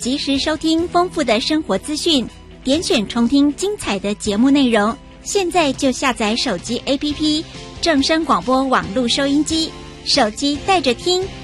及时收听丰富的生活资讯，点选重听精彩的节目内容。现在就下载手机 APP 正声广播网络收音机，手机带着听，